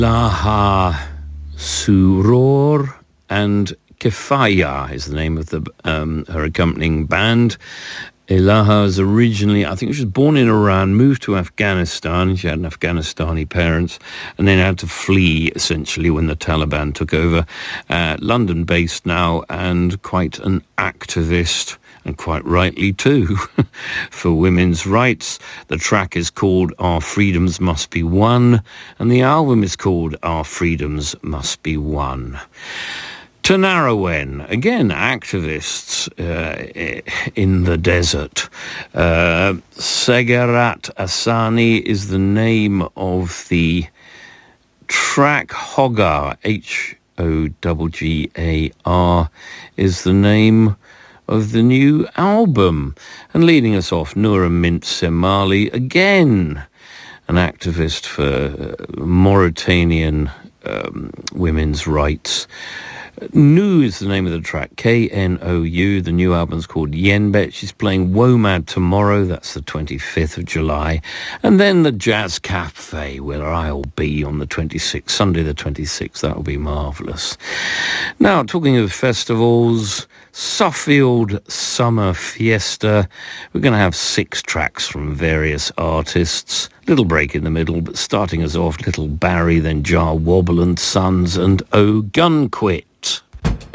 Laha Suror and Kefaya is the name of her accompanying band. Ilaha was originally, I think she was born in Iran, moved to Afghanistan. She had Afghanistani parents and then had to flee, essentially, when the Taliban took over. London-based now and quite an activist, and quite rightly too, for women's rights. The track is called Our Freedoms Must Be Won, and the album is called Our Freedoms Must Be Won. Tanarawen, again, activists in the desert. Segarat Asani is the name of the track. Hoggar, Hoggar, is the name of the new album. And leading us off, Noura Mint Semali, again, an activist for Mauritanian women's rights. Nu is the name of the track, Knou. The new album's called Yenbet. She's playing WOMAD tomorrow, that's the 25th of July. And then the Jazz Cafe, where I'll be on the 26th, Sunday the 26th. That'll be marvellous. Now, talking of festivals, Suffield Summer Fiesta. We're going to have 6 tracks from various artists. Little break in the middle, but starting us off, Little Barry, then Jar Wobble and Sons, and Oh Gunquit.